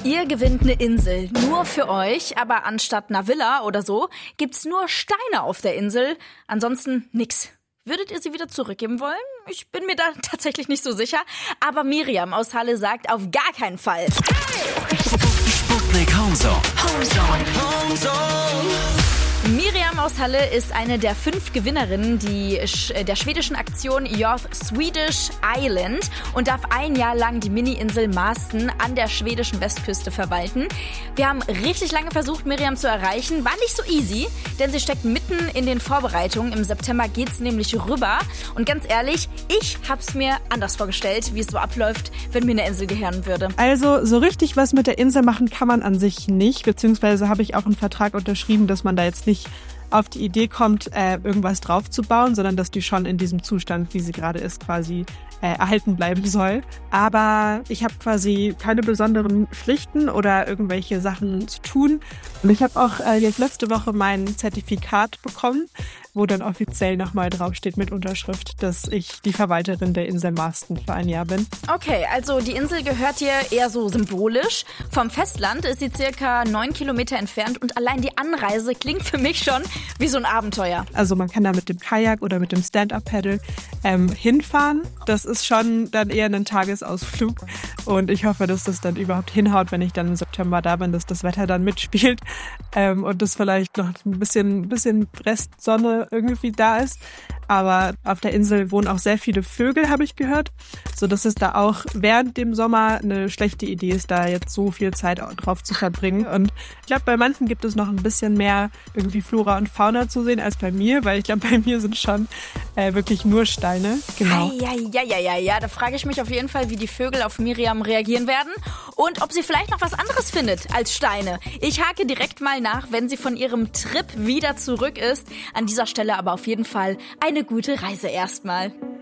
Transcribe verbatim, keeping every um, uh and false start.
Ihr gewinnt eine Insel, nur für euch, aber anstatt einer Villa oder so, gibt's nur Steine auf der Insel, ansonsten nix. Würdet ihr sie wieder zurückgeben wollen? Ich bin mir da tatsächlich nicht so sicher, aber Miriam aus Halle sagt auf gar keinen Fall. Sputnik Homezone. Homezone. Homezone. Miriam aus Halle ist eine der fünf Gewinnerinnen die, der schwedischen Aktion Your Swedish Island und darf ein Jahr lang die Mini-Insel Marsten an der schwedischen Westküste verwalten. Wir haben richtig lange versucht, Miriam zu erreichen. War nicht so easy, denn sie steckt mitten in den Vorbereitungen. Im September geht's nämlich rüber. Und ganz ehrlich, ich hab's mir anders vorgestellt, wie es so abläuft, wenn mir eine Insel gehören würde. Also so richtig was mit der Insel machen kann man an sich nicht, beziehungsweise habe ich auch einen Vertrag unterschrieben, dass man da jetzt nicht auf die Idee kommt, äh, irgendwas draufzubauen, sondern dass die schon in diesem Zustand, wie sie gerade ist, quasi äh, erhalten bleiben soll. Aber ich habe quasi keine besonderen Pflichten oder irgendwelche Sachen zu tun. Und ich habe auch äh, jetzt letzte Woche mein Zertifikat bekommen, wo dann offiziell nochmal draufsteht mit Unterschrift, dass ich die Verwalterin der Insel Marsten für ein Jahr bin. Okay, also die Insel gehört dir eher so symbolisch. Vom Festland ist sie circa neun Kilometer entfernt und allein die Anreise klingt für mich schon wie so ein Abenteuer. Also man kann da mit dem Kajak oder mit dem Stand-Up-Paddle ähm, hinfahren. Das ist schon dann eher ein Tagesausflug und ich hoffe, dass das dann überhaupt hinhaut, wenn ich dann im September da bin, dass das Wetter dann mitspielt ähm, und das vielleicht noch ein bisschen, bisschen Restsonne irgendwie da ist. Aber auf der Insel wohnen auch sehr viele Vögel, habe ich gehört, so dass es da auch während dem Sommer eine schlechte Idee ist, da jetzt so viel Zeit drauf zu verbringen. Und ich glaube, bei manchen gibt es noch ein bisschen mehr irgendwie Flora und Fauna zu sehen als bei mir, weil ich glaube, bei mir sind schon äh, wirklich nur Steine. Genau. Ja, ja, ja, ja, ja. Da frage ich mich auf jeden Fall, wie die Vögel auf Miriam reagieren werden und ob sie vielleicht noch was anderes findet als Steine. Ich hake direkt mal nach, wenn sie von ihrem Trip wieder zurück ist. An dieser Stelle aber auf jeden Fall ein Eine gute Reise erstmal.